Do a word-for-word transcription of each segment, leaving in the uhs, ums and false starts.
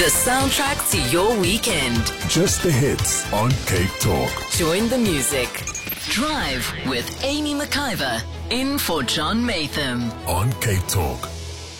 soundtrack to your weekend. Just the hits on Cape Talk. Join the music. Drive with Amy McIver. In for John Matham. On Cape Talk.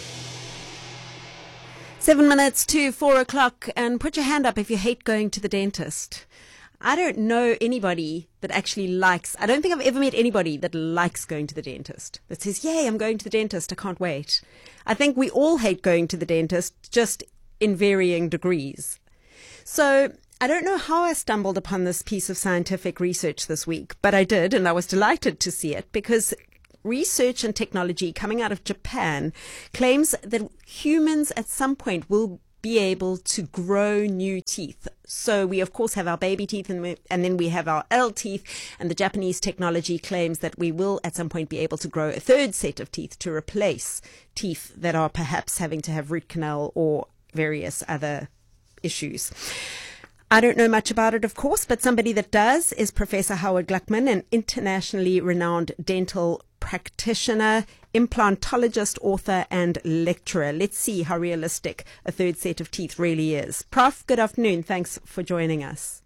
Seven minutes to four o'clock, and put your hand up if you hate going to the dentist. I don't know anybody that actually likes, I don't think I've ever met anybody that likes going to the dentist, that says, yay, I'm going to the dentist, I can't wait. I think we all hate going to the dentist, just in varying degrees. So I don't know how I stumbled upon this piece of scientific research this week, but I did, and I was delighted to see it, because research and technology coming out of Japan claims that humans at some point will be able to grow new teeth. So we, of course, have our baby teeth, and, we, and then we have our adult teeth. And the Japanese technology claims that we will at some point be able to grow a third set of teeth to replace teeth that are perhaps having to have root canal or various other issues. I don't know much about it, of course, but somebody that does is Professor Howard Gluckman, an internationally renowned dental practitioner, implantologist, author, and lecturer. Let's see how realistic a third set of teeth really is. Prof, good afternoon. Thanks for joining us.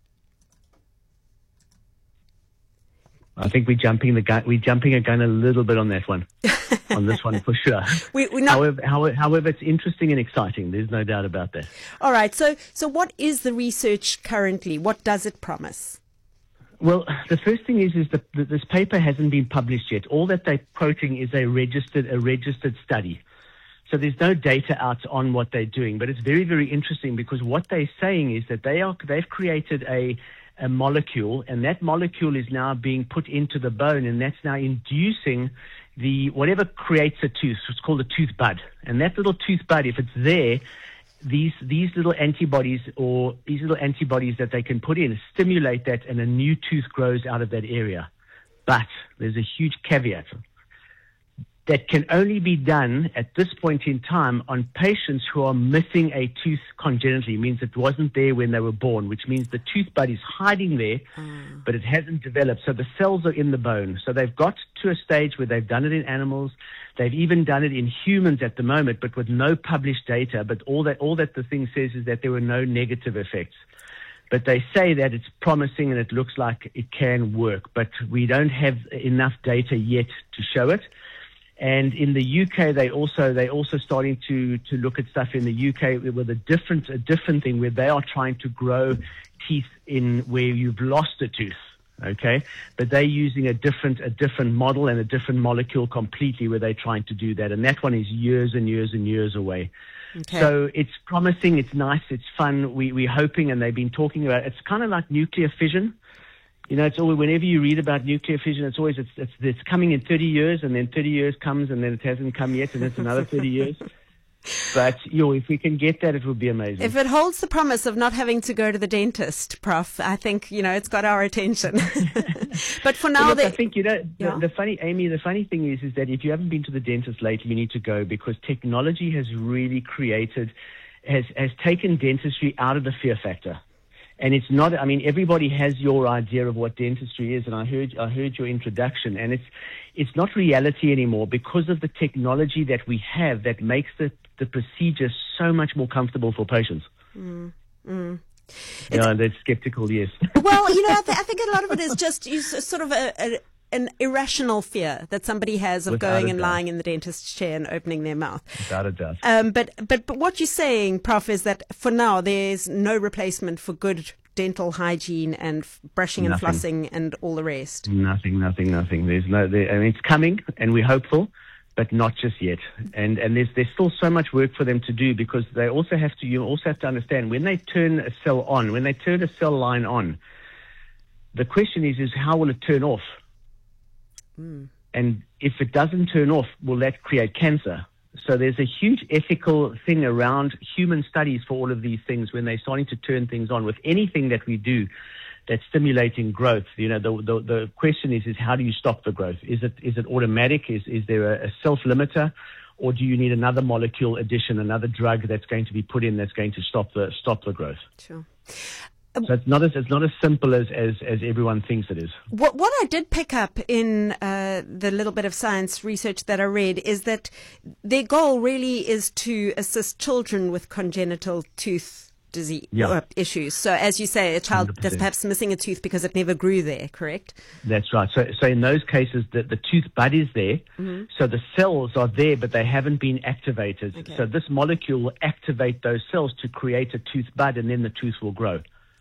I think we're jumping the gun. We're jumping a gun a little bit on that one, on this one for sure. we, we're not... however, however, however, it's interesting and exciting. There's no doubt about that. All right. So, so what is the research currently? What does it promise? Well, the first thing is is that this paper hasn't been published yet. All that they're quoting is a registered a registered study. So there's no data out on what they're doing, but it's very, very interesting, because what they're saying is that they are they've created a a molecule, and that molecule is now being put into the bone, and that's now inducing the whatever creates a tooth. It's called a tooth bud, and that little tooth bud, if it's there, these these little antibodies or these little antibodies that they can put in stimulate that, and a new tooth grows out of that area. But there's a huge caveat. That can only be done at this point in time on patients who are missing a tooth congenitally. It means it wasn't there when they were born, which means the tooth bud is hiding there, mm. but it hasn't developed. So the cells are in the bone. So they've got to a stage where they've done it in animals. They've even done it in humans at the moment, but with no published data. But all that, all that the thing says is that there were no negative effects. But they say that it's promising and it looks like it can work. But we don't have enough data yet to show it. And in the U K, they also they also starting to to look at stuff in the U K with a different a different thing, where they are trying to grow teeth in where you've lost a tooth. Okay, but they're using a different a different model and a different molecule completely, where they're trying to do that. And that one is years and years and years away. Okay. So it's promising, it's nice, it's fun. We we're hoping, and they've been talking about it's kind of like nuclear fission. You know, it's always, whenever you read about nuclear fission, it's always, it's, it's, it's coming in thirty years, and then thirty years comes, and then it hasn't come yet, and it's another thirty years. But, you know, if we can get that, it would be amazing. If it holds the promise of not having to go to the dentist, Prof, I think, you know, it's got our attention. But for now, well, look, they, I think, you know, yeah. the, the funny, Amy, the funny thing is, is that if you haven't been to the dentist lately, you need to go, because technology has really created, has, has taken dentistry out of the fear factor. And it's not, I mean, everybody has your idea of what dentistry is, and I heard I heard your introduction, and it's it's not reality anymore, because of the technology that we have that makes the, the procedure so much more comfortable for patients. Mm, mm. You know, they're skeptical, yes. Well, you know, I, th- I think a lot of it is just you s- sort of a, a an irrational fear that somebody has of Without going and doubt. lying in the dentist's chair and opening their mouth. Without a doubt. Um, but, but, but what you're saying, Prof, is that for now there's no replacement for good dental hygiene and f- brushing Nothing. and flossing and all the rest. Nothing, nothing, nothing. There's no, there, I mean, it's coming, and we're hopeful, but not just yet. And and there's there's still so much work for them to do, because they also have to you also have to understand, when they turn a cell on, when they turn a cell line on, the question is is how will it turn off? Mm. And if it doesn't turn off, will that create cancer? So there's a huge ethical thing around human studies for all of these things when they're starting to turn things on. With anything that we do that's stimulating growth, you know, the the, the question is is how do you stop the growth? Is it is it automatic? Is is there a, a self-limiter? Or do you need another molecule addition, another drug that's going to be put in that's going to stop the stop the growth? Sure. So it's not as it's not as simple as, as, as everyone thinks it is. What what I did pick up in uh, the little bit of science research that I read is that their goal really is to assist children with congenital tooth disease Yeah. uh, issues. So as you say, a child one hundred percent. that's perhaps missing a tooth because it never grew there, correct? That's right. So, so in those cases, the, the tooth bud is there. Mm-hmm. So the cells are there, but they haven't been activated. Okay. So this molecule will activate those cells to create a tooth bud, and then the tooth will grow.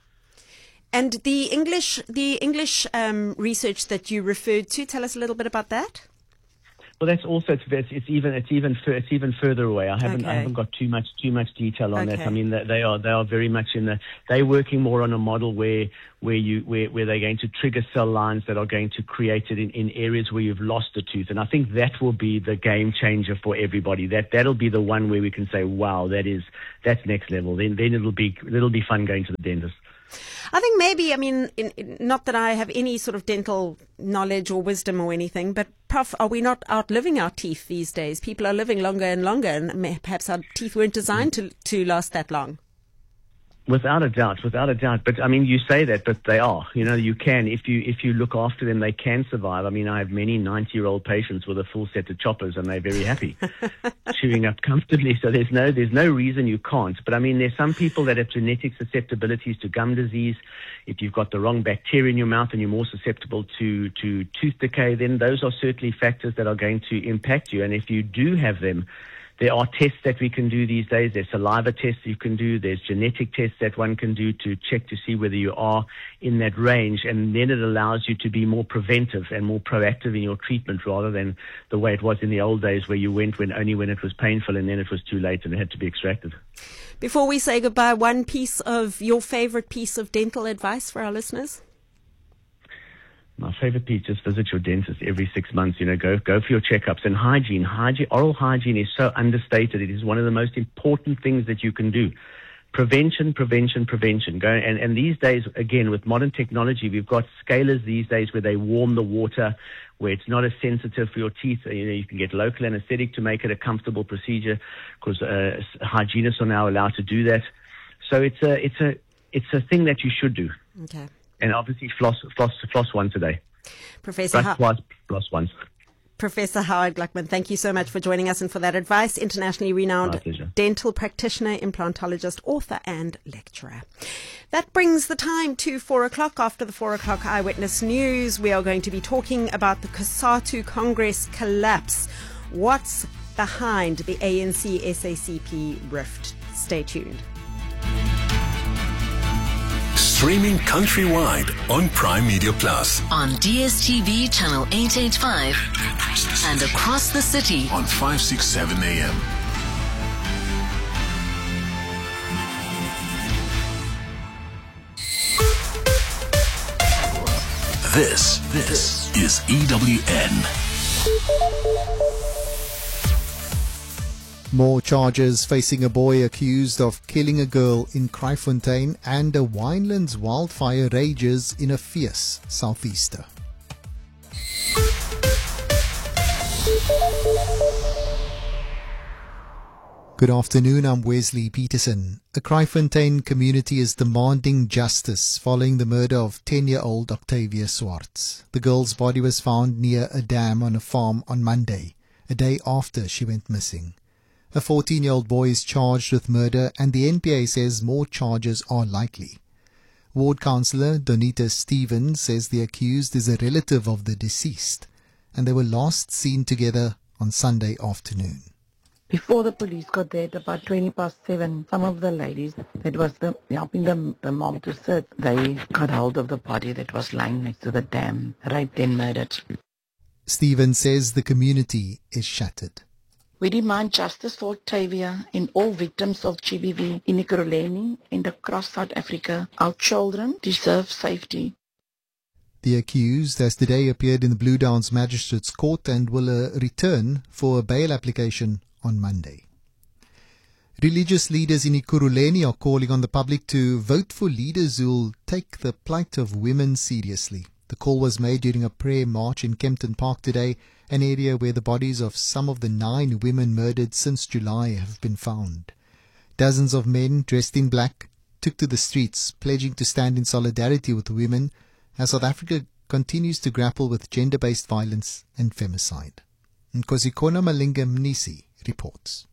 And the English, the English um, research that you referred to, tell us a little bit about that. Well, that's also it's, it's, it's even it's even fur, it's even further away. I haven't Okay. I haven't got too much too much detail on Okay. that. I mean, they, they are they are very much in the they're working more on a model where where you where, where they're going to trigger cell lines that are going to create it in, in areas where you've lost a tooth, and I think that will be the game changer for everybody. That that'll be the one where we can say, wow, that is that's next level. Then then it'll be it'll be fun going to the dentist. I think maybe, I mean, in, in, not that I have any sort of dental knowledge or wisdom or anything, but Prof, are we not outliving our teeth these days? People are living longer and longer, and may- perhaps our teeth weren't designed to, to last that long. Without a doubt, without a doubt. But I mean, you say that, but they are. You know, you can if you if you look after them, they can survive. I mean, I have many ninety-year-old patients with a full set of choppers, and they're very happy, chewing up comfortably. So there's no there's no reason you can't. But I mean, there's some people that have genetic susceptibilities to gum disease. If you've got the wrong bacteria in your mouth and you're more susceptible to to tooth decay, then those are certainly factors that are going to impact you. And if you do have them, there are tests that we can do these days. There's saliva tests you can do. There's genetic tests that one can do to check to see whether you are in that range. And then it allows you to be more preventive and more proactive in your treatment rather than the way it was in the old days where you went when only when it was painful and then it was too late and it had to be extracted. Before we say goodbye, one piece of your favorite piece of dental advice for our listeners? My favorite piece, just visit your dentist every six months. You know, go go for your checkups. And hygiene, hygiene, oral hygiene is so understated. It is one of the most important things that you can do. Prevention, prevention, prevention. Go and, and these days, again, with modern technology, we've got scalers these days where they warm the water, where it's not as sensitive for your teeth. You know, you can get local anesthetic to make it a comfortable procedure because uh, hygienists are now allowed to do that. So it's a it's a it's a thing that you should do. Okay. And obviously floss, floss, floss once a day. Professor Brush Ho- twice, floss once. Professor Howard Gluckman, thank you so much for joining us and for that advice. Internationally renowned My pleasure. dental practitioner, implantologist, author and lecturer. That brings the time to four o'clock. After the four o'clock Eyewitness News, we are going to be talking about the COSATU Congress collapse. What's behind the A N C S A C P rift? Stay tuned. Streaming countrywide on Prime Media Plus. On D S T V channel eight eighty-five and across the city. On five sixty-seven A M. This, this is E W N. More charges facing a boy accused of killing a girl in Kraaifontein, and a Winelands wildfire rages in a fierce southeaster. Good afternoon, I'm Wesley Peterson. A Kraaifontein community is demanding justice following the murder of ten-year-old Octavia Swartz. The girl's body was found near a dam on a farm on Monday, a day after she went missing. A fourteen-year-old boy is charged with murder, and the N P A says more charges are likely. Ward Councillor Donita Stevens says the accused is a relative of the deceased, and they were last seen together on Sunday afternoon. Before the police got there at about twenty past seven, some of the ladies that was the, helping the, the mom to search, they got hold of the body that was lying next to the dam, raped and murdered. Stevens says the community is shattered. We demand justice for Octavia and all victims of G B V in Ekurhuleni and across South Africa. Our children deserve safety. The accused has today appeared in the Blue Downs Magistrates Court and will uh, return for a bail application on Monday. Religious leaders in Ekurhuleni are calling on the public to vote for leaders who will take the plight of women seriously. The call was made during a prayer march in Kempton Park today, an area where the bodies of some of the nine women murdered since July have been found. Dozens of men dressed in black took to the streets, pledging to stand in solidarity with women as South Africa continues to grapple with gender-based violence and femicide. Nkosikona Malinga Mnisi reports.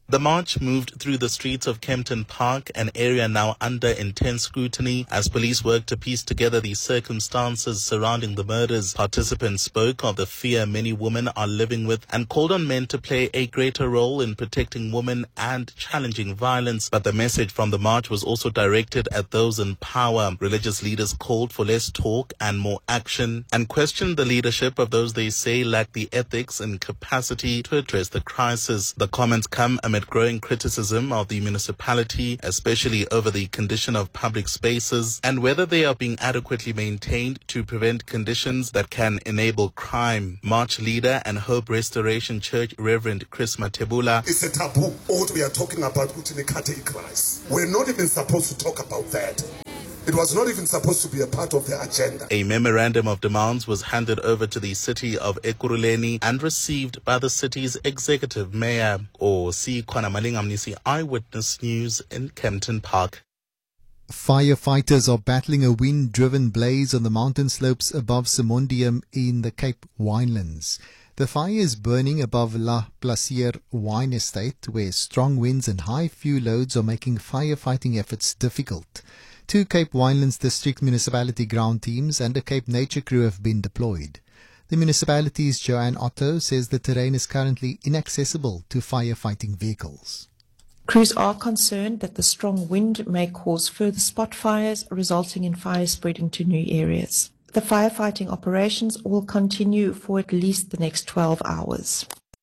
The march moved through the streets of Kempton Park, an area now under intense scrutiny, as police work to piece together the circumstances surrounding the murders. Participants spoke of the fear many women are living with and called on men to play a greater role in protecting women and challenging violence. But the message from the march was also directed at those in power. Religious leaders called for less talk and more action and questioned the leadership of those they say lack the ethics and capacity to address the crisis. The comments come amid growing criticism of the municipality, especially over the condition of public spaces and whether they are being adequately maintained to prevent conditions that can enable crime. March leader and Hope Restoration Church Reverend Chris Matebula. It's a taboo. What we are talking about, we're not even supposed to talk about that. It was not even supposed to be a part of the agenda. A memorandum of demands was handed over to the city of Ekurhuleni and received by the city's executive mayor. O C Kwana Malingamnisi, Eyewitness News in Kempton Park. Firefighters are battling a wind-driven blaze on the mountain slopes above Simondium in the Cape Winelands. The fire is burning above La Placier Wine Estate, where strong winds and high fuel loads are making firefighting efforts difficult. Two Cape Winelands District Municipality ground teams and a Cape Nature crew have been deployed. The municipality's Joanne Otto says the terrain is currently inaccessible to firefighting vehicles. Crews are concerned that the strong wind may cause further spot fires, resulting in fire spreading to new areas. The firefighting operations will continue for at least the next twelve hours.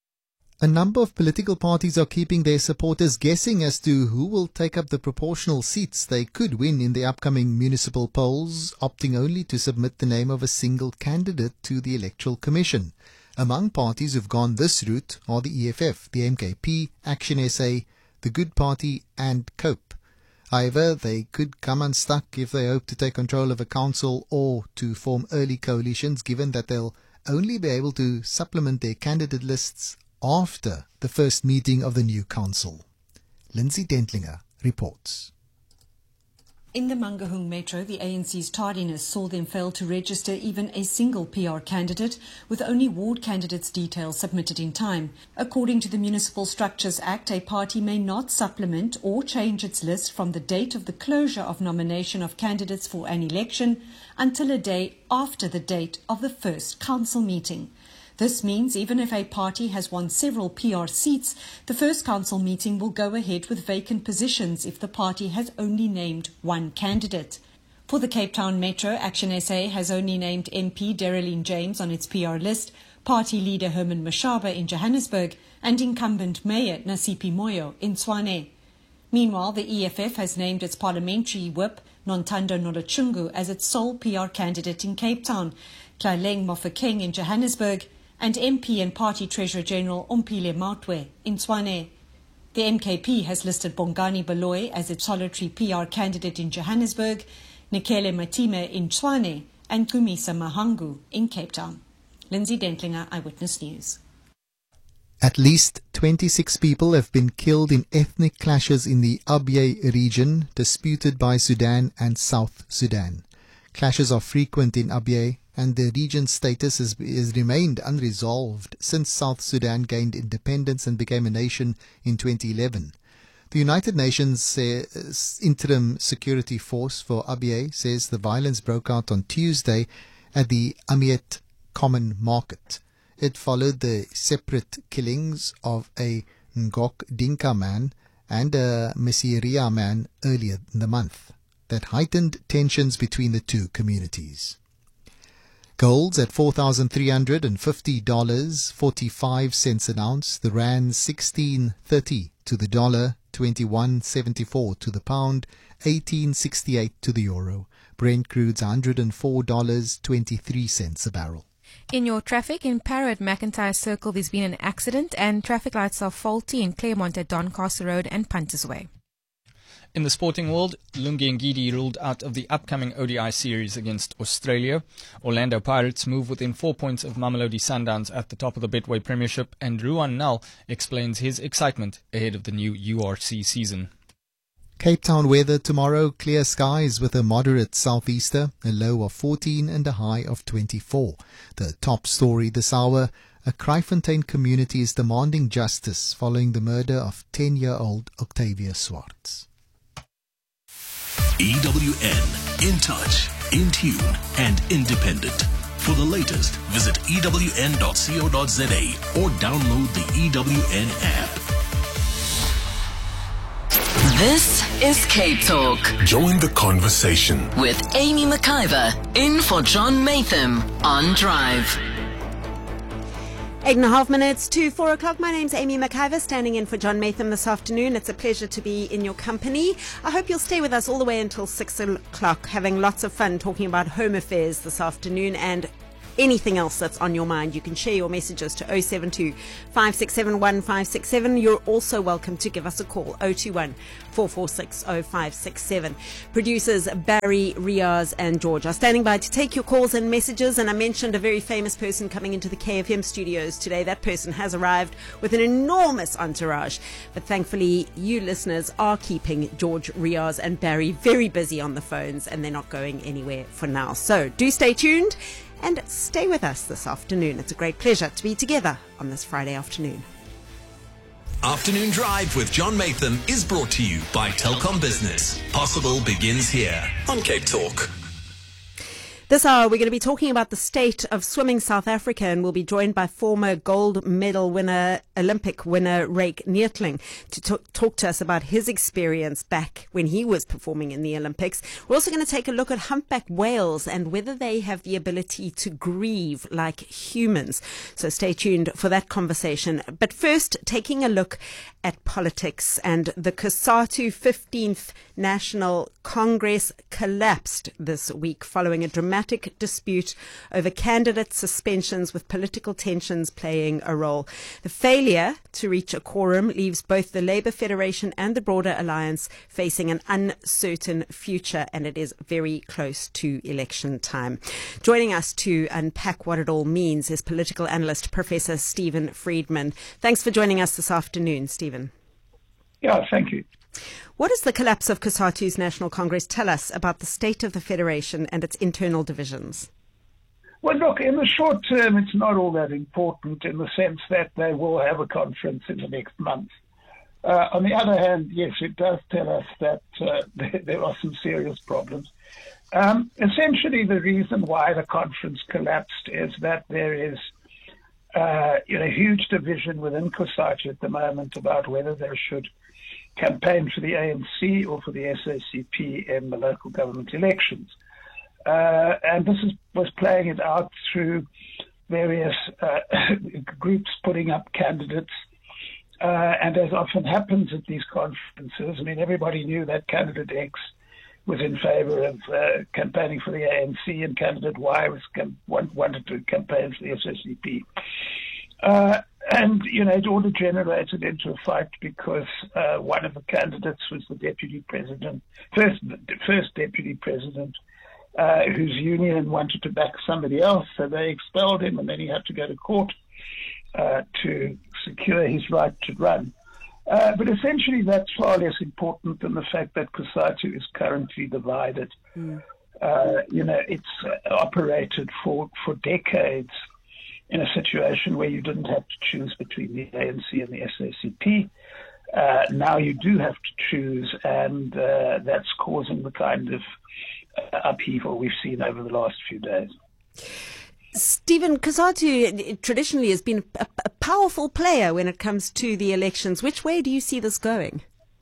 A number of political parties are keeping their supporters guessing as to who will take up the proportional seats they could win in the upcoming municipal polls, opting only to submit the name of a single candidate to the Electoral Commission. Among parties who've gone this route are the E F F, the M K P, Action S A, the Good Party and COPE. However, they could come unstuck if they hope to take control of a council or to form early coalitions, given that they'll only be able to supplement their candidate lists after the first meeting of the new council. Lindsay Dentlinger reports. In the Mangaung Metro, the A N C's tardiness saw them fail to register even a single P R candidate, with only ward candidates' details submitted in time. According to the Municipal Structures Act, a party may not supplement or change its list from the date of the closure of nomination of candidates for an election until a day after the date of the first council meeting. This means even if a party has won several P R seats, the first council meeting will go ahead with vacant positions if the party has only named one candidate. For the Cape Town Metro, Action S A has only named M P Daryline James on its P R list, party leader Herman Mashaba in Johannesburg, and incumbent Mayor Nasipi Moyo in Tshwane. Meanwhile, the E F F has named its parliamentary whip, Nontando Nolochungu, as its sole P R candidate in Cape Town, Tlaleng Mofokeng in Johannesburg, and M P and Party Treasurer General Ompile Mautwe in Tshwane. The M K P has listed Bongani Baloyi as its solitary P R candidate in Johannesburg, Nikele Matime in Tshwane, and Kumisa Mahangu in Cape Town. Lindsay Dentlinger, Eyewitness News. At least twenty-six people have been killed in ethnic clashes in the Abyei region, disputed by Sudan and South Sudan. Clashes are frequent in Abyei, and the region's status has, has remained unresolved since South Sudan gained independence and became a nation in twenty eleven. The United Nations uh, Interim Security Force for Abyei says the violence broke out on Tuesday at the Amiet Common Market. It followed the separate killings of a Ngok Dinka man and a Mesiria man earlier in the month that heightened tensions between the two communities. Gold's at four thousand three hundred fifty dollars and forty-five cents an ounce. The rand sixteen thirty to the dollar, twenty-one seventy-four to the pound, eighteen sixty-eight to the euro. Brent crude's one hundred four dollars and twenty-three cents a barrel. In your traffic, in Parow at McIntyre Circle, there's been an accident and traffic lights are faulty in Claremont at Doncaster Road and Punters Way. In the sporting world, Lungi Ngidi ruled out of the upcoming O D I series against Australia. Orlando Pirates move within four points of Mamelodi Sundowns at the top of the Betway Premiership, and Ruan Nal explains his excitement ahead of the new U R C season. Cape Town weather tomorrow, clear skies with a moderate southeaster, a low of fourteen and a high of twenty-four. The top story this hour, A Kraaifontein community is demanding justice following the murder of ten-year-old Octavia Swartz. E W N, in touch, in tune, and independent. For the latest, visit E W N dot co dot za or download the E W N app. This is Cape Talk. Join the conversation with Amy McIver, in for John Maytham on Drive. Eight and a half minutes to four o'clock. My name's Amy McIver, standing in for John Maytham this afternoon. It's a pleasure to be in your company. I hope you'll stay with us all the way until six o'clock, having lots of fun talking about home affairs this afternoon and anything else that's on your mind. You can share your messages to oh seven two, five six seven, one five six seven. You're also welcome to give us a call, oh two one, four four six, oh five six seven. Producers Barry, Riaz and George are standing by to take your calls and messages. And I mentioned a very famous person coming into the K F M studios today. That person has arrived with an enormous entourage. But thankfully, you listeners are keeping George, Riaz and Barry very busy on the phones, and they're not going anywhere for now. So do stay tuned and stay with us this afternoon. It's a great pleasure to be together on this Friday afternoon. Afternoon Drive with John Maytham is brought to you by Telkom Business. Possible begins here on Cape Talk. This hour, we're going to be talking about the state of swimming South Africa, and we'll be joined by former gold medal winner, Olympic winner, Ryk Neethling, to talk, talk to us about his experience back when he was performing in the Olympics. We're also going to take a look at humpback whales and whether they have the ability to grieve like humans. So stay tuned for that conversation. But first, taking a look at politics, and the COSATU fifteenth National Congress collapsed this week following a dramatic dispute over candidate suspensions, with political tensions playing a role. The failure to reach a quorum leaves both the Labour Federation and the broader alliance facing an uncertain future, and it is very close to election time. Joining us to unpack what it all means is political analyst Professor Stephen Friedman. Thanks for joining us this afternoon, Stephen. Yeah, thank you. What does the collapse of COSATU's National Congress tell us about the state of the Federation and its internal divisions? Well, look, in the short term, it's not all that important in the sense that they will have a conference in the next month. Uh, on the other hand, yes, it does tell us that uh, there, there are some serious problems. Um, essentially, the reason why the conference collapsed is that there is uh, you know, huge division within COSATU at the moment about whether there should campaign for the A N C or for the S A C P in the local government elections. Uh, and this is, was playing it out through various uh, groups putting up candidates. Uh, and as often happens at these conferences, I mean, everybody knew that candidate X was in favor of uh, campaigning for the A N C, and candidate Y was cam- wanted to campaign for the S A C P. Uh, And, you know, it all degenerated into a fight because uh, one of the candidates was the deputy president, first first deputy president, uh, whose union wanted to back somebody else. So they expelled him, and then he had to go to court uh, to secure his right to run. Uh, but essentially, that's far less important than the fact that COSATU is currently divided. Mm. Uh, you know, it's uh, operated for, for decades in a situation where you didn't have to choose between the A N C and the S A C P. Uh, now you do have to choose, and uh, that's causing the kind of uh, upheaval we've seen over the last few days. Stephen, COSATU traditionally has been a, a powerful player when it comes to the elections. Which way do you see this going?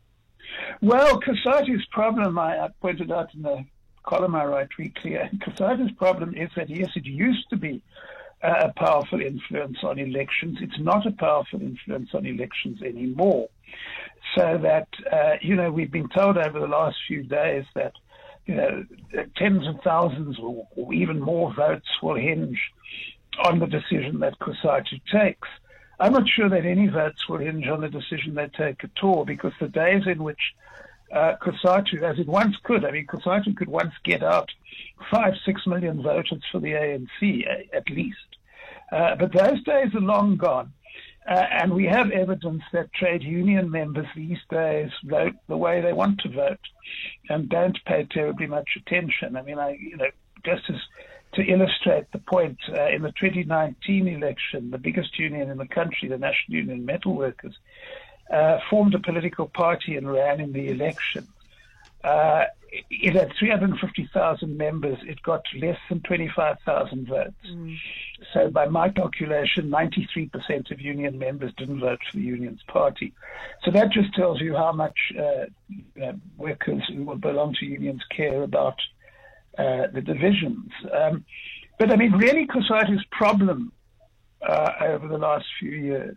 Well, COSATU's problem, I, I pointed out in the column I write weekly, COSATU's problem is that, yes, it used to be a powerful influence on elections. It's not a powerful influence on elections anymore. So that, uh, you know, we've been told over the last few days that, you know, tens of thousands or, or even more votes will hinge on the decision that COSATU takes. I'm not sure that any votes will hinge on the decision they take at all, because the days in which uh, COSATU, as it once could, I mean, COSATU could once get out five, six million voters for the A N C, at least. Uh, but those days are long gone. Uh, and we have evidence that trade union members these days vote the way they want to vote and don't pay terribly much attention. I mean, I, you know, just as to illustrate the point, uh, in the twenty nineteen election, the biggest union in the country, the National Union of Metal Workers, uh, formed a political party and ran in the election. Uh, it had three hundred fifty thousand members. It got less than twenty-five thousand votes. Mm. So by my calculation, ninety-three percent of union members didn't vote for the union's party. So that just tells you how much uh, uh, workers who belong to unions care about uh, the divisions. Um, but I mean, really, COSATU's problem uh, over the last few years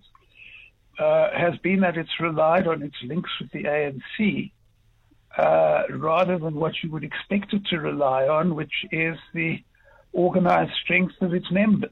uh, has been that it's relied on its links with the A N C Uh, rather than what you would expect it to rely on, which is the organized strength of its members.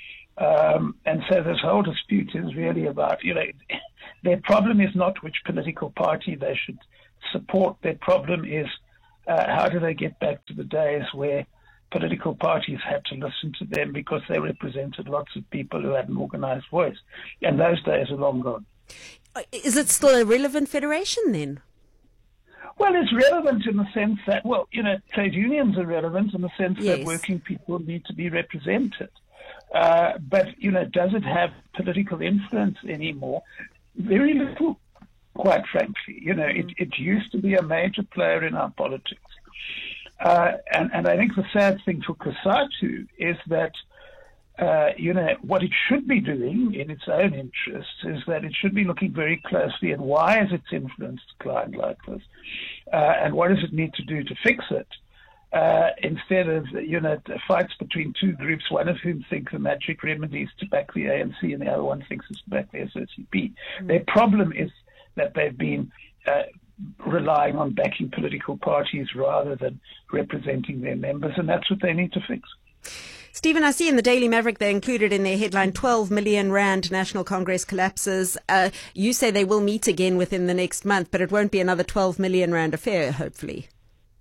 Um, and so this whole dispute is really about, you know, their problem is not which political party they should support. Their problem is uh, how do they get back to the days where political parties had to listen to them because they represented lots of people who had an organized voice. And those days are long gone. Is it still a relevant federation then? Well, it's relevant in the sense that, well, you know, trade unions are relevant in the sense yes. that working people need to be represented. Uh, but, you know, does it have political influence anymore? Very little, quite frankly. You know, it, it used to be a major player in our politics. Uh, and, and I think the sad thing for COSATU is that, uh, you know, what it should be doing in its own interests is that it should be looking very closely at why has its influence declined like this, uh, and what does it need to do to fix it, uh, instead of, you know, fights between two groups, one of whom think the magic remedy is to back the A N C and the other one thinks it's to back the S O C P. Mm. Their problem is that they've been uh, relying on backing political parties rather than representing their members, and that's what they need to fix. Stephen, I see in the Daily Maverick they included in their headline twelve million rand National Congress collapses. Uh, you say they will meet again within the next month, but it won't be another twelve million rand affair, hopefully.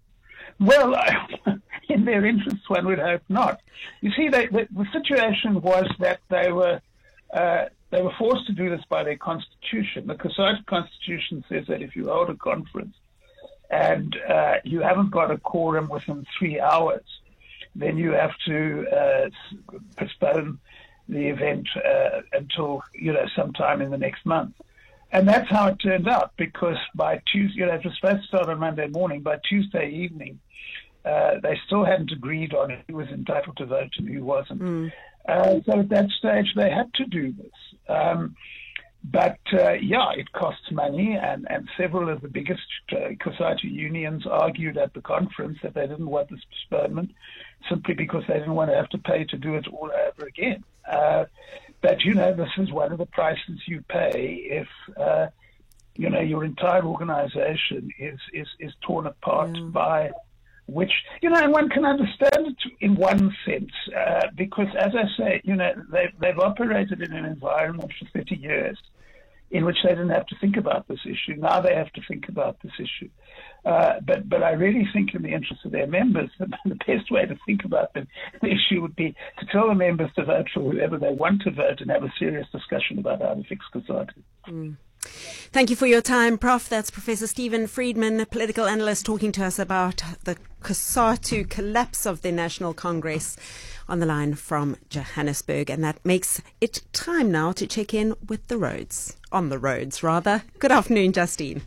Well, in their interests, one would hope not. You see, they, the, the situation was that they were uh, they were forced to do this by their constitution. The COSATU constitution says that if you hold a conference and uh, you haven't got a quorum within three hours, then you have to uh, postpone the event uh, until, you know, sometime in the next month. And that's how it turned out, because by Tuesday, you know, it was supposed to start on Monday morning. By Tuesday evening, uh, they still hadn't agreed on who was entitled to vote and who wasn't. Mm. Uh, so at that stage, they had to do this. Um, But, uh, yeah, it costs money, and, and several of the biggest uh, COSATU unions argued at the conference that they didn't want this postponement simply because they didn't want to have to pay to do it all over again. Uh, but, you know, this is one of the prices you pay if, uh, you know, your entire organization is, is, is torn apart mm. by which, you know, and one can understand it in one sense, uh, because, as I say, you know, they've, they've operated in an environment for thirty years in which they didn't have to think about this issue. Now they have to think about this issue. Uh, but, but I really think in the interest of their members, the, the best way to think about the, the issue would be to tell the members to vote for whoever they want to vote and have a serious discussion about how to fix COSATU. Mm. Thank you for your time, Professor That's Professor Stephen Friedman, a political analyst, talking to us about the COSATU collapse of the National Congress, on the line from Johannesburg. And that makes it time now to check in with the roads. On the roads, rather. Good afternoon, Justine.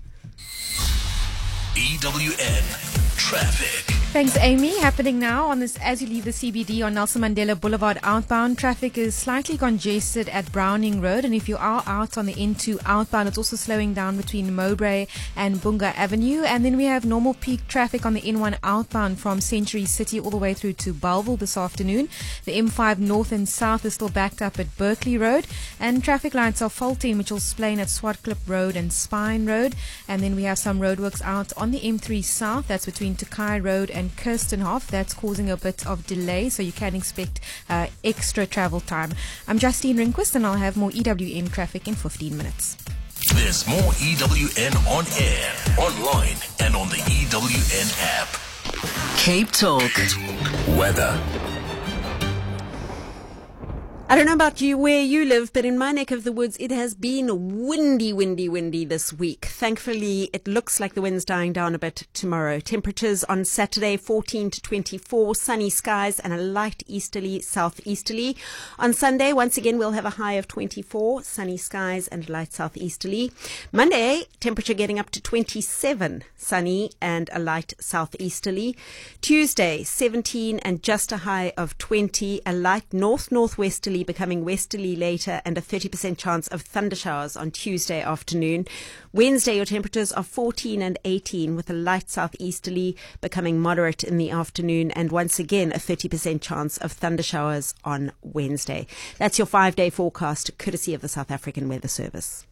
E W N Traffic. Thanks, Amy. Happening now on this as you leave the C B D on Nelson Mandela Boulevard outbound. Traffic is slightly congested at Browning Road, and if you are out on the N two outbound, it's also slowing down between Mowbray and Bunga Avenue. And then we have normal peak traffic on the N one outbound from Century City all the way through to Bellville this afternoon. The M five north and south is still backed up at Berkeley Road, and traffic lights are faulty in Mitchell's Plain at Swartklip Road and Spine Road. And then we have some roadworks out on the M three south, that's between Takai Road and and Kirstenhof. That's causing a bit of delay, so you can expect uh, extra travel time. I'm Justine Rinquist, and I'll have more E W N traffic in fifteen minutes. There's more E W N on air, online, and on the E W N app. Cape Talk. Weather. I don't know about you, where you live, but in my neck of the woods, it has been windy, windy, windy this week. Thankfully, it looks like the wind's dying down a bit tomorrow. Temperatures on Saturday, fourteen to twenty-four, sunny skies and a light easterly, southeasterly. On Sunday, once again, we'll have a high of twenty-four, sunny skies and light southeasterly. Monday, temperature getting up to twenty-seven, sunny and a light southeasterly. Tuesday, seventeen and just a high of twenty, a light north-northwesterly becoming westerly later, and a thirty percent chance of thundershowers on Tuesday afternoon. Wednesday, your temperatures are fourteen and eighteen with a light southeasterly becoming moderate in the afternoon, and once again a thirty percent chance of thundershowers on Wednesday. That's your five-day forecast, courtesy of the South African Weather Service.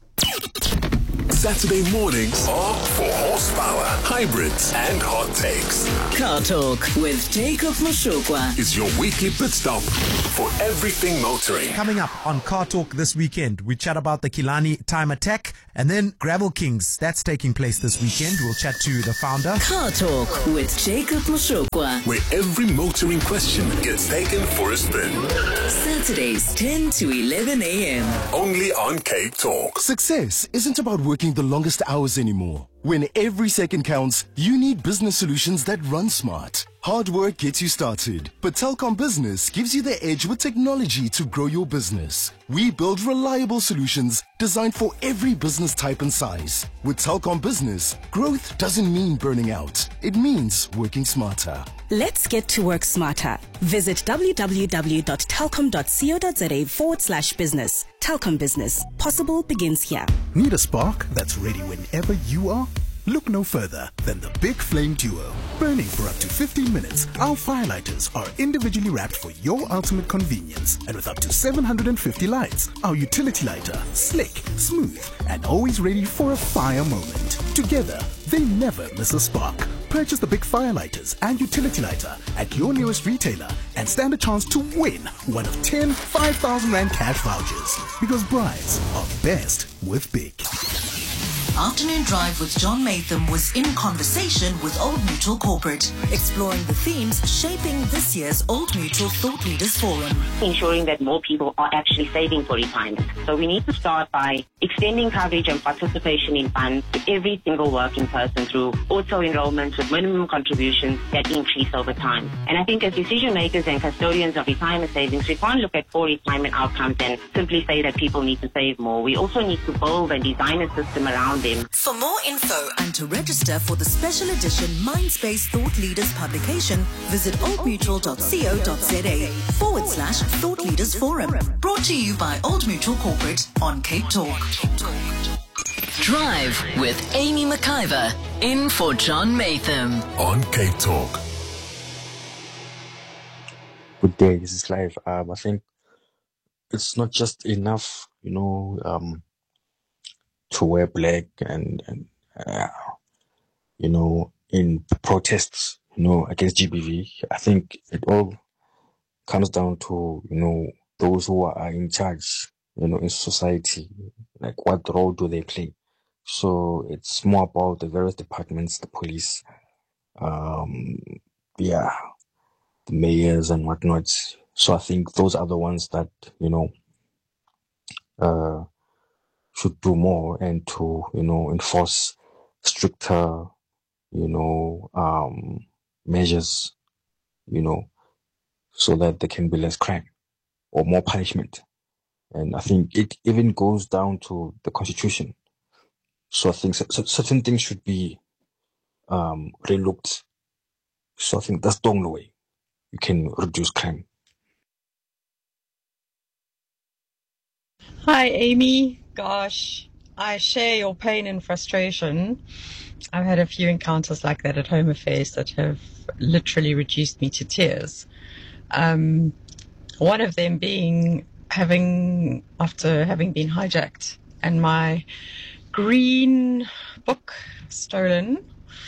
Saturday mornings are for horsepower, hybrids, and hot takes. Car Talk with Jacob Moshokwa is your weekly pit stop for everything motoring. Coming up on Car Talk this weekend, we chat about the Killarney Time Attack and then Gravel Kings. That's taking place this weekend. We'll chat to the founder. Car Talk with Jacob Moshokwa, where every motoring question gets taken for a spin. Saturdays ten to eleven a.m. Only on Cape Talk. Success isn't about working the longest hours anymore. When every second counts, you need business solutions that run smart. Hard work gets you started, but Telkom Business gives you the edge with technology to grow your business. We build reliable solutions designed for every business type and size. With Telkom Business, growth doesn't mean burning out. It means working smarter. Let's get to work smarter. Visit www.telkom.co.za forward slash business. Telkom Business. Possible begins here. Need a spark that's ready whenever you are? Look no further than the Big Flame Duo. Burning for up to fifteen minutes, our firelighters are individually wrapped for your ultimate convenience. And with up to seven hundred fifty lights, our utility lighter, slick, smooth, and always ready for a fire moment. Together, they never miss a spark. Purchase the big firelighters and utility lighter at your nearest retailer and stand a chance to win one of ten five thousand rand cash vouchers. Because brides are best with big. Afternoon Drive with John Matham was in conversation with Old Mutual Corporate, exploring the themes shaping this year's Old Mutual Thought Leaders Forum. Ensuring that more people are actually saving for retirement. So we need to start by extending coverage and participation in funds to every single working person through auto-enrollments with minimum contributions that increase over time. And I think as decision makers and custodians of retirement savings, we can't look at poor retirement outcomes and simply say that people need to save more. We also need to build and design a system around them. For more info and to register for the special edition Mindspace Thought Leaders publication, visit oldmutual.co.za forward slash Thought Leaders Forum. Brought to you by Old Mutual Corporate on Cape Talk. Drive with Amy McIver, in for John Matham on Cape Talk. Good day, this is Clive. Um, I think it's not just enough, you know, um, to wear black and, and uh, you know, in protests, you know, against G B V. I think it all comes down to, you know, those who are in charge, you know, in society, like what role do they play? So it's more about the various departments, the police, um, yeah, the mayors and whatnot. So I think those are the ones that, you know, uh, should do more and to, you know, enforce stricter, you know, um, measures, you know, so that there can be less crime or more punishment. And I think it even goes down to the constitution. So I think certain things should be um, relooked. So I think that's the only way you can reduce crime. Hi, Amy. Gosh, I share your pain and frustration. I've had a few encounters like that at Home Affairs that have literally reduced me to tears. Um, one of them being having, after having been hijacked and my green book stolen,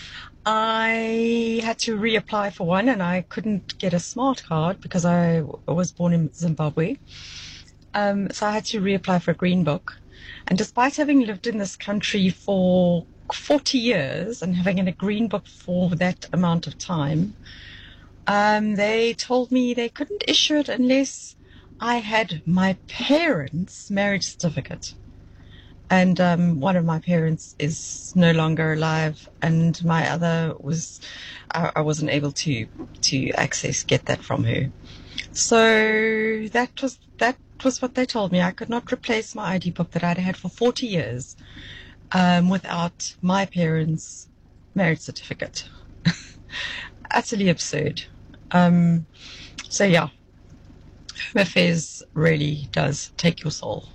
I had to reapply for one and I couldn't get a smart card because I was born in Zimbabwe. Um, so I had to reapply for a green book. And despite having lived in this country for forty years and having a green book for that amount of time, um, they told me they couldn't issue it unless I had my parents' marriage certificate. And um, one of my parents is no longer alive, and my other was, I, I wasn't able to to access, get that from her. So that was that was what they told me. I could not replace my I D book that I'd had for forty years um, without my parents' marriage certificate. Utterly absurd. Um, so yeah, Home Affairs really does take your soul.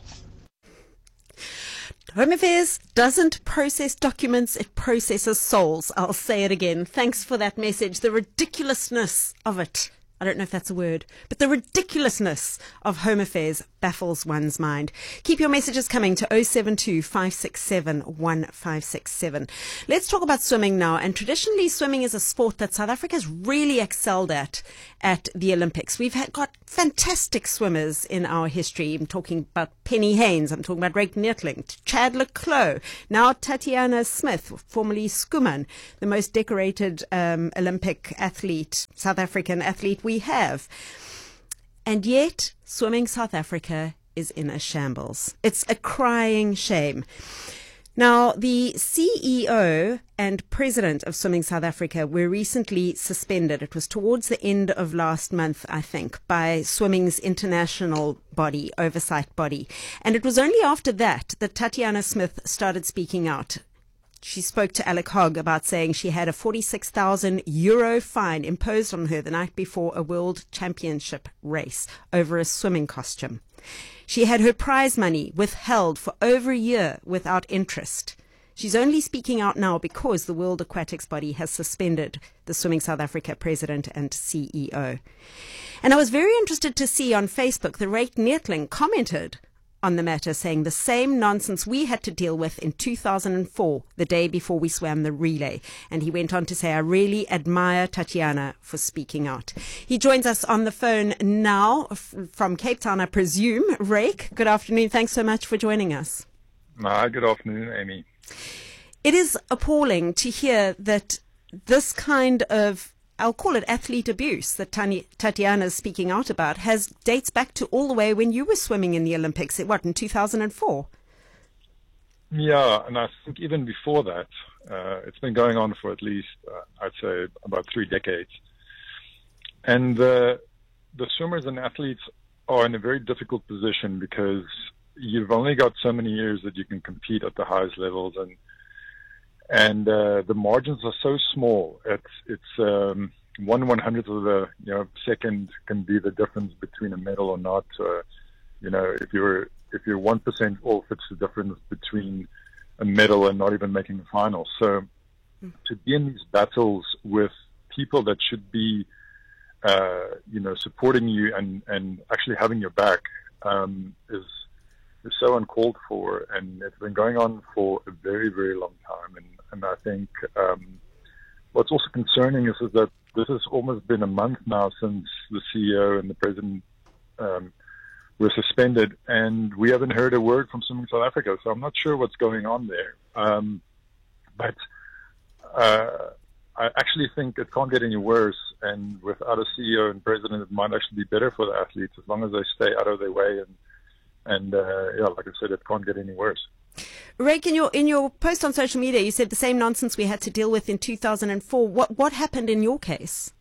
Home Affairs doesn't process documents, it processes souls. I'll say it again. Thanks for that message. The ridiculousness of it. I don't know if that's a word, but the ridiculousness of Home Affairs baffles one's mind. Keep your messages coming to oh seven two, five six seven, one five six seven. Let's talk about swimming now. And traditionally, swimming is a sport that South Africa has really excelled at at the Olympics. We've had, got fantastic swimmers in our history. I'm talking about Penny Haynes. I'm talking about Ryk Neethling, Chad le Clos, now Tatiana Smith, formerly Schoeman, the most decorated um, Olympic athlete, South African athlete we have. And yet, Swimming South Africa is in a shambles. It's a crying shame. Now, the C E O and president of Swimming South Africa were recently suspended. It was towards the end of last month, I think, by Swimming's international body, oversight body. And it was only after that that Tatiana Smith started speaking out. She spoke to Alec Hogg about saying she had a forty-six thousand euro fine imposed on her the night before a world championship race over a swimming costume. She had her prize money withheld for over a year without interest. She's only speaking out now because the World Aquatics Body has suspended the Swimming South Africa president and C E O. And I was very interested to see on Facebook that Ryk Neethling commented on the matter, saying the same nonsense we had to deal with in two thousand four, the day before we swam the relay. And he went on to say, I really admire Tatiana for speaking out. He joins us on the phone now f- from Cape Town, I presume. Ryk, good afternoon. Thanks so much for joining us. Hi, good afternoon, Amy. It is appalling to hear that this kind of, I'll call it athlete abuse, that Tani, Tatiana is speaking out about, has dates back to all the way when you were swimming in the Olympics, what, in two thousand four? Yeah, and I think even before that, uh, it's been going on for at least, uh, I'd say, about three decades. And uh, the swimmers and athletes are in a very difficult position because you've only got so many years that you can compete at the highest levels, and and uh, the margins are so small. It's it's um, one one hundredth of the you know second can be the difference between a medal or not. Uh, you know, if you're if you're one percent off, it's the difference between a medal and not even making the final. So mm. to be in these battles with people that should be uh, you know supporting you and and actually having your back um, is. is so uncalled for, and it's been going on for a very, very long time. And, and I think um, what's also concerning is, is that this has almost been a month now since the C E O and the president um, were suspended, and we haven't heard a word from Swimming South Africa. So I'm not sure what's going on there. Um, but uh, I actually think it can't get any worse, and without a C E O and president, it might actually be better for the athletes as long as they stay out of their way. And And, uh, yeah, like I said, it can't get any worse. Ryk, in your, in your post on social media, you said the same nonsense we had to deal with in two thousand four. What, what happened in your case?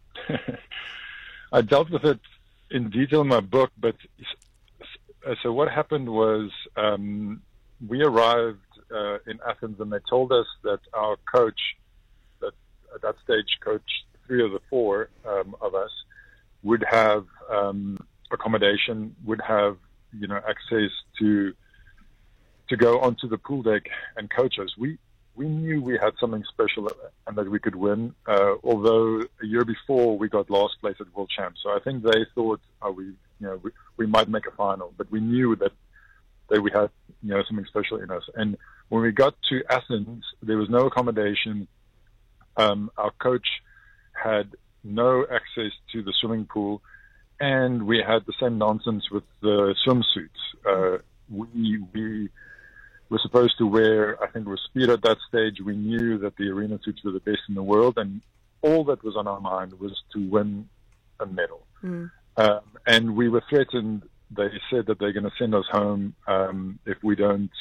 I dealt with it in detail in my book, but so what happened was um, we arrived uh, in Athens, and they told us that our coach, that at that stage coached three of the four um, of us, would have um, accommodation, would have you know, access to to go onto the pool deck and coach us. We we knew we had something special and that we could win. Uh, although a year before we got last place at World Champs, so I think they thought oh, we you know we, we might make a final, but we knew that that we had you know something special in us. And when we got to Athens, there was no accommodation. Um, our coach had no access to the swimming pool. And we had the same nonsense with the swimsuits. Uh, we we were supposed to wear, I think it was speed at that stage. We knew that the arena suits were the best in the world, and all that was on our mind was to win a medal. Mm. Um, and we were threatened. They said that they're going to send us home um, if we don't,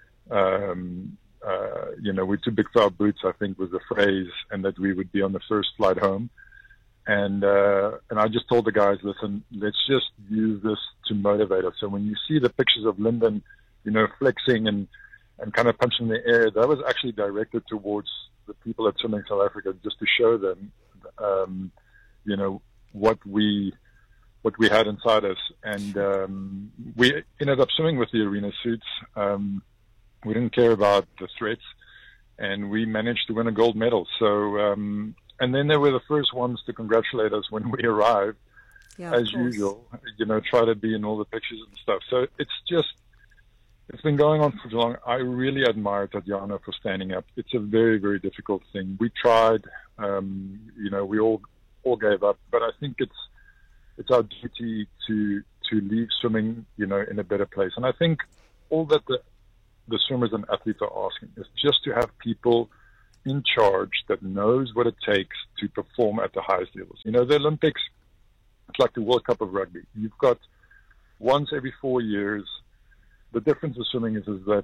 um, uh, you know, we're too big for our boots, I think was the phrase, and that we would be on the first flight home. And uh, and I just told the guys, listen, let's just use this to motivate us. So when you see the pictures of Lyndon, you know, flexing and, and kind of punching the air, that was actually directed towards the people at Swimming South Africa, just to show them, um, you know, what we what we had inside us. And um, we ended up swimming with the arena suits. Um, we didn't care about the threats, and we managed to win a gold medal. So, um, and then they were the first ones to congratulate us when we arrived, yeah, as usual, you know, try to be in all the pictures and stuff. So it's just, it's been going on for so long. I really admire Tatiana for standing up. It's a very, very difficult thing. We tried, um, you know, we all all gave up, but I think it's it's our duty to to leave swimming, you know, in a better place. And I think all that the the swimmers and athletes are asking is just to have people in charge that knows what it takes to perform at the highest levels. You know, the Olympics, it's like the World Cup of rugby. You've got once every four years. The difference with swimming is, is that,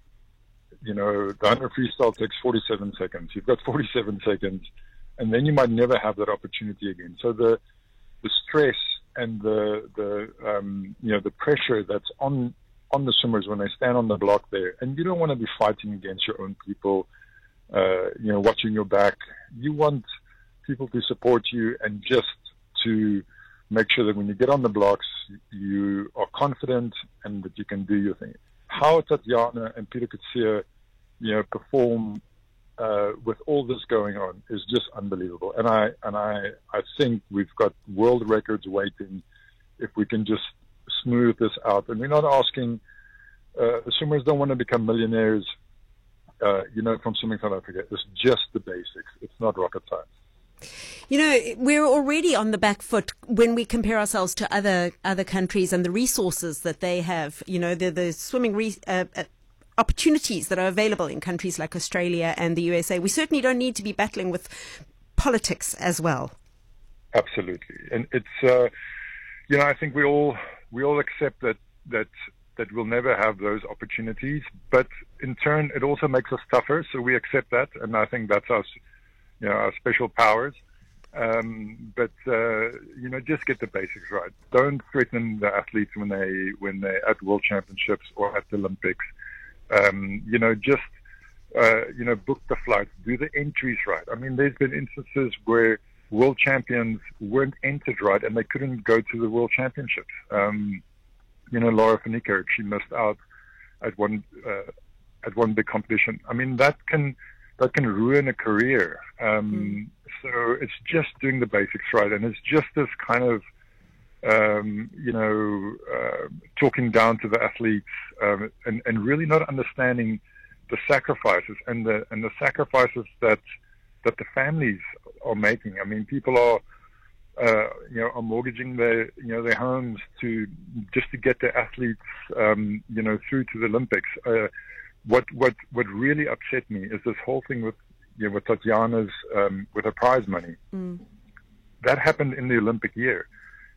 you know, the one hundred freestyle takes forty-seven seconds. You've got forty-seven seconds, and then you might never have that opportunity again. So the the stress and the the um, you know the pressure that's on on the swimmers when they stand on the block there, and you don't want to be fighting against your own people, uh, you know, watching your back. You want people to support you and just to make sure that when you get on the blocks, you are confident and that you can do your thing. How Tatiana and Peter Coetzee, you know, perform uh, with all this going on is just unbelievable. And I and I, I think we've got world records waiting if we can just smooth this out. And we're not asking, uh, the swimmers don't want to become millionaires, uh, you know, from Swimming South Africa. It's just the basics. It's not rocket science. You know, we're already on the back foot when we compare ourselves to other other countries and the resources that they have. You know, the the swimming re, uh, uh, opportunities that are available in countries like Australia and the U S A. We certainly don't need to be battling with politics as well. Absolutely, and it's uh, you know, I think we all we all accept that that that we'll never have those opportunities, but in turn, it also makes us tougher. So we accept that, and I think that's us. You know, our special powers, um, but uh, you know, just get the basics right. Don't threaten the athletes when they when they're at World Championships or at the Olympics. Um, you know, just uh, you know, book the flights, do the entries right. I mean, there's been instances where world champions weren't entered right, and they couldn't go to the World Championships. Um, you know, Laura van Niekerk, she missed out at one uh, at one big competition. I mean, that can. That can ruin a career. Um, mm. So it's just doing the basics right, and it's just this kind of, um, you know, uh, talking down to the athletes, um, and, and really not understanding the sacrifices and the and the sacrifices that that the families are making. I mean, people are, uh, you know, are mortgaging their you know their homes to just to get their athletes, um, you know, through to the Olympics. Uh, What what what really upset me is this whole thing with you know, with Tatiana's um, with her prize money. Mm. That happened in the Olympic year,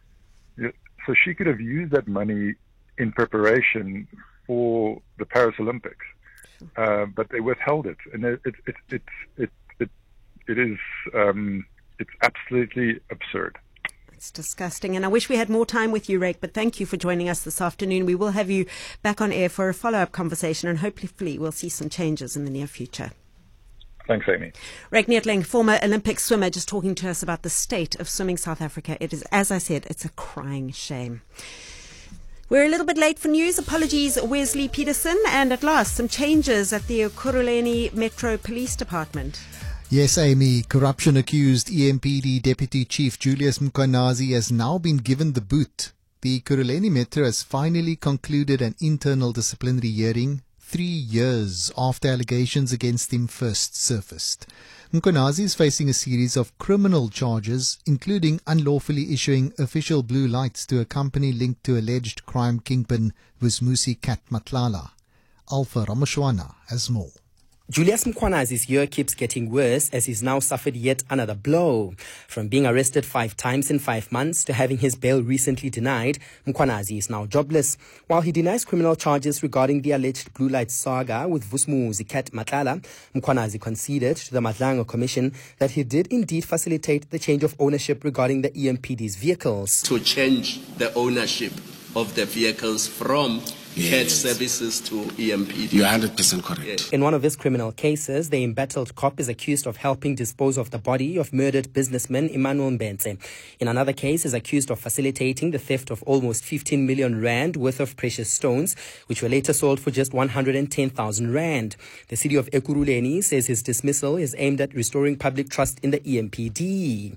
so she could have used that money in preparation for the Paris Olympics, uh, but they withheld it, and it it it it it it, it is um, it's absolutely absurd. It's disgusting, and I wish we had more time with you, Ryk, but thank you for joining us this afternoon. We will have you back on air for a follow-up conversation, and hopefully we'll see some changes in the near future. Thanks, Amy. Ryk Neethling, former Olympic swimmer, just talking to us about the state of Swimming South Africa. It is, as I said, it's a crying shame. We're a little bit late for news. Apologies, Wesley Peterson. And at last, some changes at the Ekurhuleni Metro Police Department. Yes, Amy. Corruption-accused E M P D Deputy Chief Julius Mkhwanazi has now been given the boot. The Ekurhuleni Metro has finally concluded an internal disciplinary hearing three years after allegations against him first surfaced. Mkhwanazi is facing a series of criminal charges, including unlawfully issuing official blue lights to a company linked to alleged crime kingpin Vusmusi Kat Matlala. Alpha Ramashwana has more. Julius Mkhwanazi's year keeps getting worse as he's now suffered yet another blow. From being arrested five times in five months to having his bail recently denied, Mkhwanazi is now jobless. While he denies criminal charges regarding the alleged Blue Light saga with Vusumuzi Cat Matlala, Mkhwanazi conceded to the Madlanga Commission that he did indeed facilitate the change of ownership regarding the E M P D's vehicles. To change the ownership of the vehicles from Head services to E M P D. You're one hundred percent correct. Yes. In one of his criminal cases, the embattled cop is accused of helping dispose of the body of murdered businessman Emmanuel Mbenze. In another case, is accused of facilitating the theft of almost fifteen million rand worth of precious stones, which were later sold for just one hundred ten thousand rand. The city of Ekurhuleni says his dismissal is aimed at restoring public trust in the E M P D.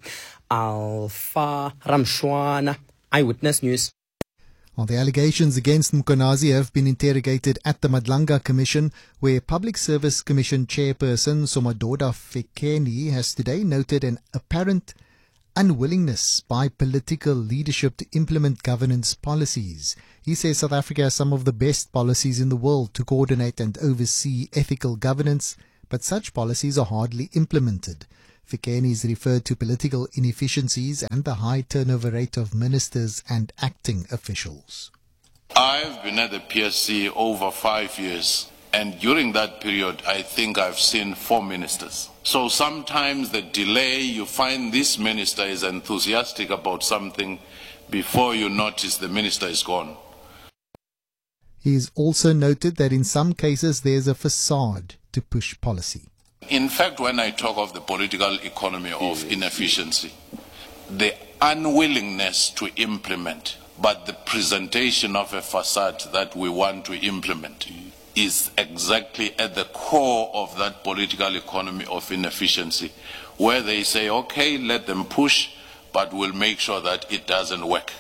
Alpha Ramshwana, Eyewitness News. Well, the allegations against Mkhwanazi have been interrogated at the Madlanga Commission, where Public Service Commission Chairperson Somadoda Fekeni has today noted an apparent unwillingness by political leadership to implement governance policies. He says South Africa has some of the best policies in the world to coordinate and oversee ethical governance, but such policies are hardly implemented. Fikeni is referred to political inefficiencies and the high turnover rate of ministers and acting officials. I've been at the P S C over five years, and during that period, I think I've seen four ministers. So sometimes the delay, you find this minister is enthusiastic about something, before you notice the minister is gone. He has also noted that in some cases there's a facade to push policy. In fact, when I talk of the political economy of inefficiency, the unwillingness to implement, but the presentation of a facade that we want to implement is exactly at the core of that political economy of inefficiency, where they say, okay, let them push, but we'll make sure that it doesn't work.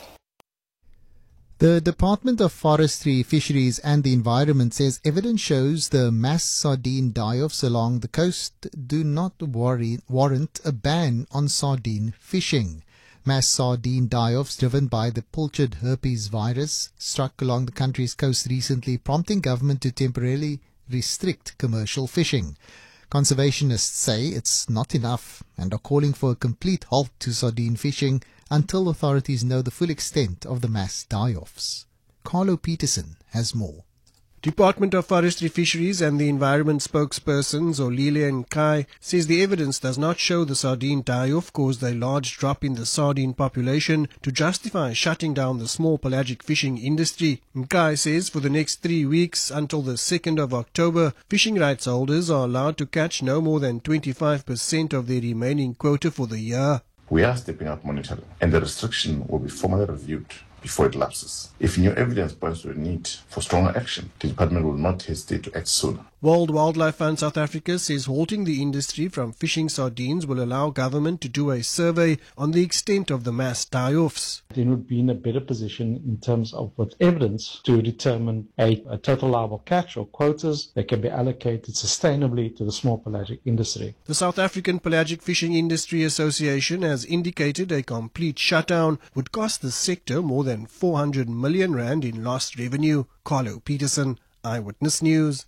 The Department of Forestry, Fisheries and the Environment says evidence shows the mass sardine die-offs along the coast do not worry, warrant a ban on sardine fishing. Mass sardine die-offs driven by the pilchard herpes virus struck along the country's coast recently, prompting government to temporarily restrict commercial fishing. Conservationists say it's not enough and are calling for a complete halt to sardine fishing until authorities know the full extent of the mass die-offs. Carlo Peterson has more. Department of Forestry, Fisheries and the Environment spokesperson Zolile Nkai says the evidence does not show the sardine die-off caused a large drop in the sardine population to justify shutting down the small pelagic fishing industry. Nkai says for the next three weeks until the second of October, fishing rights holders are allowed to catch no more than twenty-five percent of their remaining quota for the year. We are stepping up monitoring, and the restriction will be formally reviewed before it lapses. If new evidence points to a need for stronger action, the department will not hesitate to act sooner. World Wildlife Fund South Africa says halting the industry from fishing sardines will allow government to do a survey on the extent of the mass die-offs. Then would be in a better position in terms of with evidence to determine a, a total liable catch or quotas that can be allocated sustainably to the small pelagic industry. The South African Pelagic Fishing Industry Association has indicated a complete shutdown would cost the sector more than four hundred million rand in lost revenue. Carlo Peterson, Eyewitness News.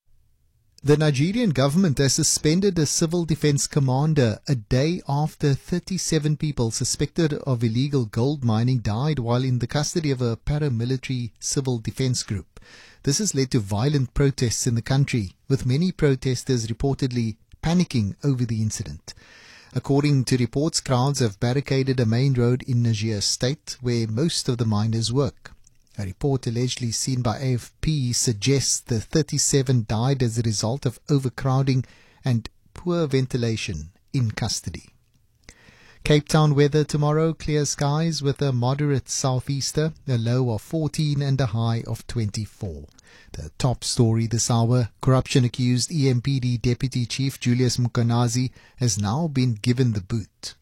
The Nigerian government has suspended a civil defense commander a day after thirty-seven people suspected of illegal gold mining died while in the custody of a paramilitary civil defense group. This has led to violent protests in the country, with many protesters reportedly panicking over the incident. According to reports, crowds have barricaded a main road in Niger State where most of the miners work. A report allegedly seen by A F P suggests the thirty-seven died as a result of overcrowding and poor ventilation in custody. Cape Town weather tomorrow, clear skies with a moderate southeaster, a low of fourteen and a high of twenty-four. The top story this hour, corruption-accused E M P D Deputy Chief Julius Mkhwanazi has now been given the boot.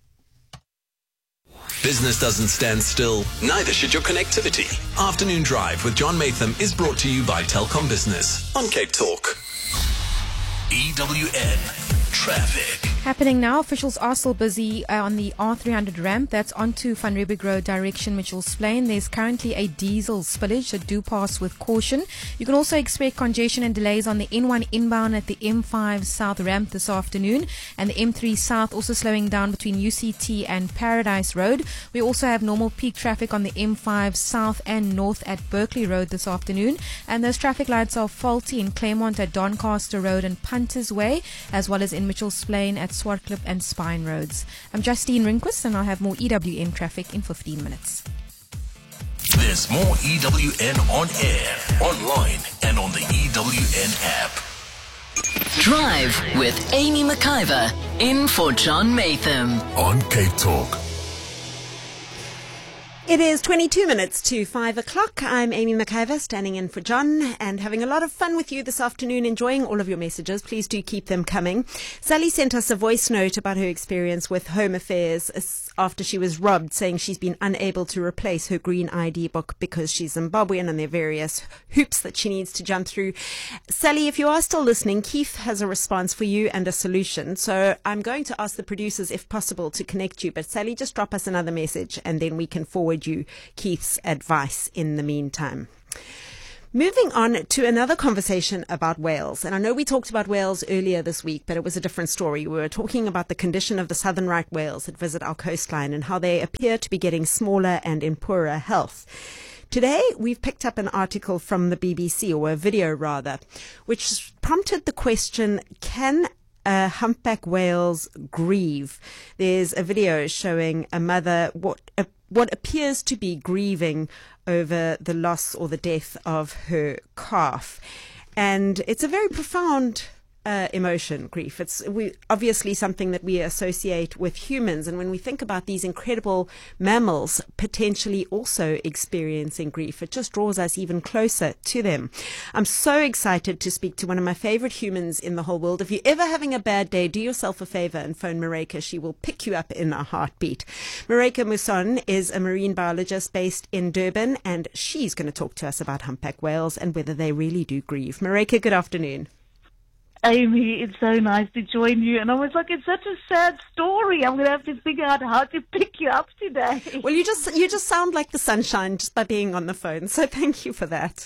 Business doesn't stand still, neither should your connectivity. Afternoon Drive with John Matham is brought to you by Telkom Business on Cape Talk. E W N Traffic. Happening now, officials are still busy uh, on the R three hundred ramp that's onto Van Riebeeck Road direction Mitchells Plain. There's currently a diesel spillage, so do pass with caution. You can also expect congestion and delays on the N one inbound at the M five South ramp this afternoon, and the M three South also slowing down between U C T and Paradise Road. We also have normal peak traffic on the M five South and North at Berkeley Road this afternoon, and those traffic lights are faulty in Claremont at Doncaster Road and Punters Way, as well as in Mitchells Plain at Swartklip and Spine Roads. I'm Justine Rinquist, and I'll have more E W N traffic in fifteen minutes. There's more E W N on air, online, and on the E W N app. Drive with Amy McIver, in for John Matham on Cape Talk. It is twenty-two minutes to five o'clock. I'm Amy McIver, standing in for John and having a lot of fun with you this afternoon, enjoying all of your messages. Please do keep them coming. Sally sent us a voice note about her experience with Home Affairs after she was robbed, saying she's been unable to replace her green I D book because she's Zimbabwean and there are various hoops that she needs to jump through. Sally, if you are still listening, Keith has a response for you and a solution. So I'm going to ask the producers, if possible, to connect you. But Sally, just drop us another message and then we can forward you Keith's advice in the meantime. Moving on to another conversation about whales. And I know we talked about whales earlier this week, but it was a different story. We were talking about the condition of the southern right whales that visit our coastline and how they appear to be getting smaller and in poorer health. Today, we've picked up an article from the B B C, or a video rather, which prompted the question, can Uh, humpback whales grieve? There's a video showing a mother what uh, what appears to be grieving over the loss or the death of her calf, and it's a very profound uh, emotion, grief. It's we, obviously something that we associate with humans, and when we think about these incredible mammals potentially also experiencing grief, it just draws us even closer to them. I'm so excited to speak to one of my favorite humans in the whole world. If you're ever having a bad day, do yourself a favor and phone Mareka. She will pick you up in a heartbeat. Mareka Muson is a marine biologist based in Durban, and she's going to talk to us about humpback whales and whether they really do grieve. Mareka, good afternoon. Amy, it's so nice to join you. And I was like, it's such a sad story. I'm going to have to figure out how to pick you up today. Well, you just you just sound like the sunshine just by being on the phone. So thank you for that.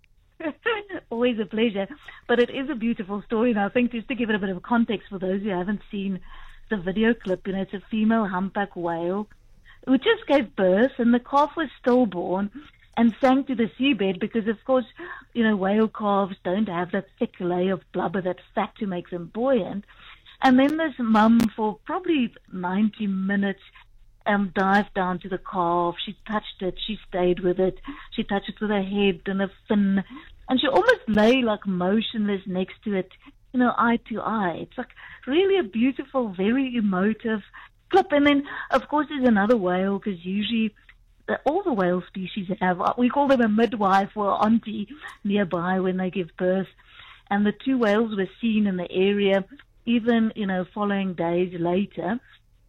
Always a pleasure. But it is a beautiful story. And I think just to give it a bit of context for those who haven't seen the video clip, you know, it's a female humpback whale who just gave birth, and the calf was stillborn and sank to the seabed because, of course, you know, whale calves don't have that thick layer of blubber, that fat to make them buoyant. And then this mum, for probably ninety minutes, um, dived down to the calf. She touched it. She stayed with it. She touched it with her head and her fin. And she almost lay like motionless next to it, you know, eye to eye. It's like really a beautiful, very emotive clip. And then, of course, there's another whale, because usually all the whale species have, we call them a midwife or auntie nearby when they give birth. And the two whales were seen in the area, even, you know, following days later.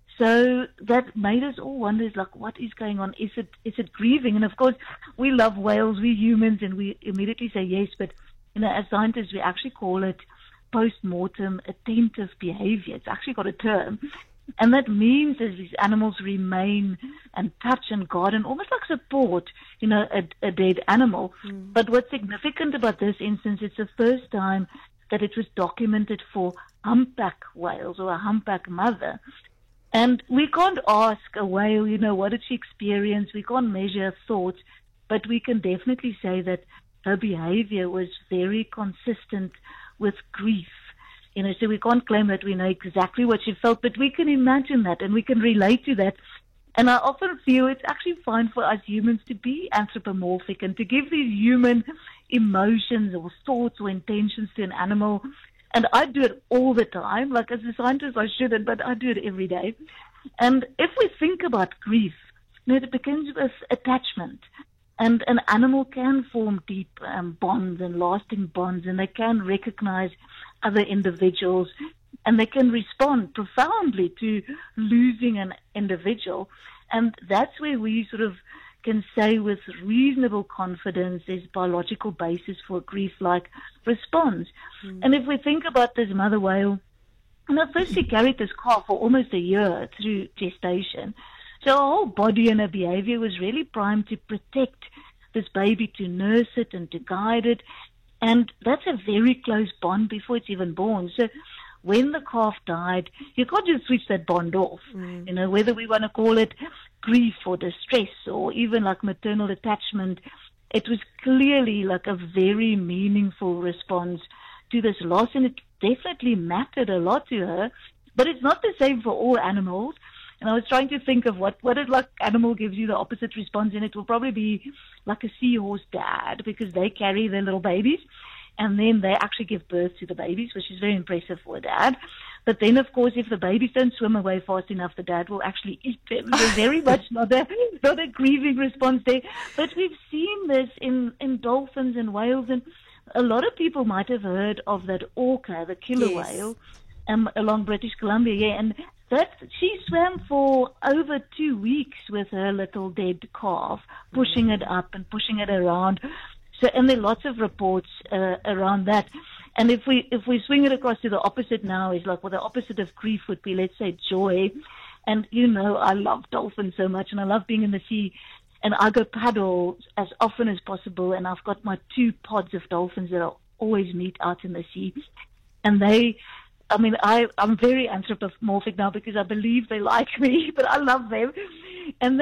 So that made us all wonder, like, what is going on? Is it is it grieving? And of course, we love whales, we humans, and we immediately say yes. But, you know, as scientists, we actually call it post-mortem attentive behavior. It's actually got a term. And that means that these animals remain and touch and guard and almost like support, you know, a, a dead animal. Mm. But what's significant about this instance, it's the first time that it was documented for humpback whales or a humpback mother. And we can't ask a whale, you know, what did she experience? We can't measure thoughts, but we can definitely say that her behavior was very consistent with grief. You know, so we can't claim that we know exactly what she felt, but we can imagine that and we can relate to that. And I often feel it's actually fine for us humans to be anthropomorphic and to give these human emotions or thoughts or intentions to an animal. And I do it all the time. Like, as a scientist, I shouldn't, but I do it every day. And if we think about grief, you know, it begins with attachment. And an animal can form deep um, bonds and lasting bonds, and they can recognize other individuals, and they can respond profoundly to losing an individual. And that's where we sort of can say with reasonable confidence there's biological basis for a grief-like response. Mm. And if we think about this mother whale, And I firstly carried this calf for almost a year through gestation. So her whole body and her behavior was really primed to protect this baby, to nurse it and to guide it. And that's a very close bond before it's even born. So when the calf died, you can't just switch that bond off. Mm. You know, whether we want to call it grief or distress or even like maternal attachment, it was clearly like a very meaningful response to this loss, and it definitely mattered a lot to her. But it's not the same for all animals. And I was trying to think of what, what is like animal gives you the opposite response, and it will probably be like a seahorse dad, because they carry their little babies and then they actually give birth to the babies, which is very impressive for a dad. But then, of course, if the babies don't swim away fast enough, the dad will actually eat them. So very much not a, not a grieving response there. But we've seen this in, in dolphins and whales, and a lot of people might have heard of that orca, the killer yes. whale, um, along British Columbia, yeah, and that she swam for over two weeks with her little dead calf, pushing it up and pushing it around. So, and there are lots of reports uh, around that. And if we if we swing it across to the opposite now, is like, well, the opposite of grief would be, let's say, joy. And you know, I love dolphins so much, and I love being in the sea. And I go paddle as often as possible, and I've got my two pods of dolphins that I always meet out in the sea. And they, I mean, I, I'm very anthropomorphic now because I believe they like me, but I love them. And